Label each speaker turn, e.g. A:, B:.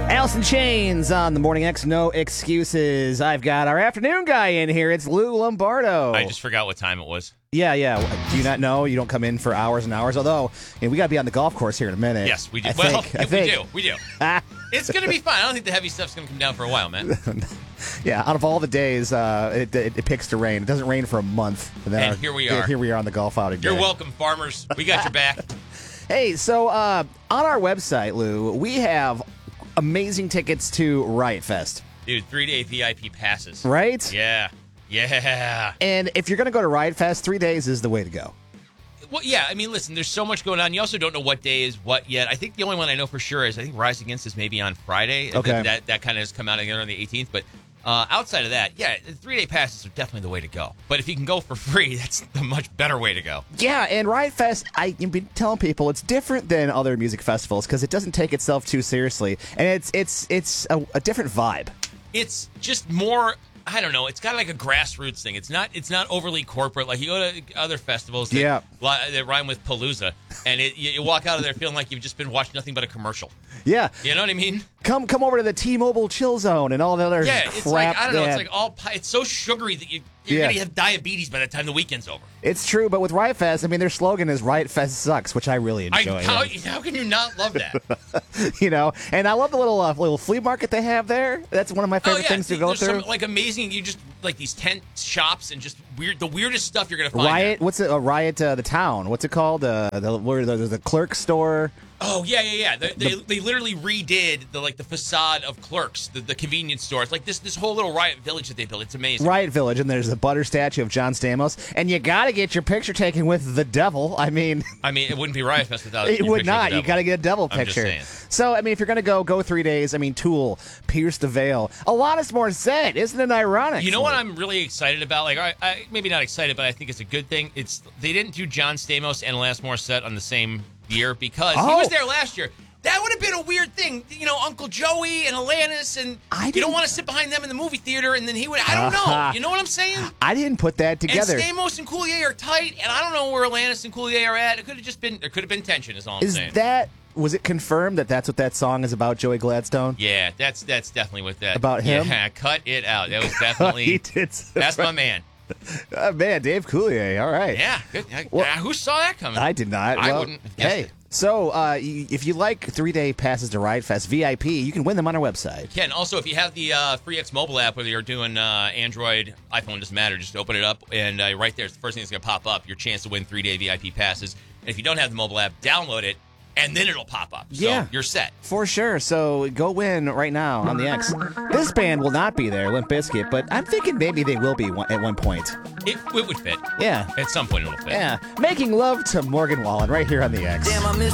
A: Alice in Chains on the Morning X, no excuses. I've got our afternoon guy in here. It's Lou Lombardo.
B: I just forgot what time it was.
A: Yeah. Do you not know? You don't come in for hours and hours. Although, we got to be on the golf course here in a minute.
B: Yes, we do. We do. It's going to be fine. I don't think the heavy stuff's going to come down for a while, man.
A: Yeah, out of all the days, it picks to rain. It doesn't rain for a month.
B: And here we are.
A: Here we are on the golf outing day.
B: You're welcome, farmers. We got your back.
A: Hey, so on our website, Lou, we have amazing tickets to Riot Fest.
B: Dude, 3-day VIP passes.
A: Right?
B: Yeah.
A: And if you're going to go to Riot Fest, 3 days is the way to go.
B: Well, yeah, I mean, listen, there's so much going on. You also don't know what day is what yet. I think the only one I know for sure is I think Rise Against is maybe on Friday.
A: Okay.
B: That kind of has come out again on the 18th. But outside of that, yeah, 3-day passes are definitely the way to go. But if you can go for free, that's the much better way to go.
A: Yeah, and Riot Fest, I've been telling people, it's different than other music festivals because it doesn't take itself too seriously. And it's a different vibe.
B: It's just more... I don't know. It's kind of like a grassroots thing. It's not overly corporate. Like you go to other festivals that rhyme with Palooza, and you walk out of there feeling like you've just been watching nothing but a commercial.
A: Yeah.
B: You know what I mean?
A: Come over to the T-Mobile Chill Zone and all the other crap.
B: It's like, I don't know. It's like it's so sugary that you're going to have diabetes by the time the weekend's over.
A: It's true, but with Riot Fest, I mean, their slogan is Riot Fest sucks, which I really enjoy.
B: How can you not love that?
A: And I love the little flea market they have there. That's one of my favorite things to go through.
B: Some, like amazing, you just like these tent shops and just the weirdest stuff you're going to find.
A: Riot, what's it? Riot, the town. What's it called? The clerk store.
B: Oh yeah. They literally redid the facade of Clerks, the convenience store. It's like this whole little Riot Village that they built. It's amazing.
A: Riot Village, and there's a butter statue of John Stamos, and you got to get your picture taken with the devil. I mean,
B: it wouldn't be Riot Fest without
A: it. Would not. You got to get a devil picture.
B: I'm just saying.
A: So I mean, if you're going to go 3 days, I mean, Tool, Pierce the Veil, Alanis Morissette. Isn't it ironic?
B: You know what I'm really excited about? Like, I maybe not excited, but I think it's a good thing. They didn't do John Stamos and Alanis Morissette on the same year because he was there last year. That would have been a weird thing. Uncle Joey and Alanis, and you don't want to sit behind them in the movie theater, and then he would... I don't know. You know what I'm saying?
A: I didn't put that together.
B: And Stamos and Coulier are tight, and I don't know where Alanis and Coulier are at. It could have just been... There could have been tension, is all I'm saying.
A: Was it confirmed that that's what that song is about, Joey Gladstone?
B: Yeah, that's definitely what that...
A: About him?
B: Yeah, cut it out. That was definitely... That's my man.
A: Man, Dave Coulier. All right.
B: Yeah. Good. Who saw that coming?
A: I did not.
B: I wouldn't have guessed it.
A: So, if you like 3-day passes to Riot Fest VIP, you can win them on our website.
B: Ken, also, if you have the FreeX mobile app, whether you're doing Android, iPhone, doesn't matter, just open it up, and right there, it's the first thing that's going to pop up, your chance to win 3-day VIP passes. And if you don't have the mobile app, download it, and then it'll pop up. So you're set.
A: For sure. So go win right now on the X. This band will not be there, Limp Bizkit, but I'm thinking maybe they will be at one point.
B: It would fit.
A: Yeah.
B: At some point it'll fit.
A: Yeah. Making love to Morgan Wallen right here on the X.
C: Damn, I miss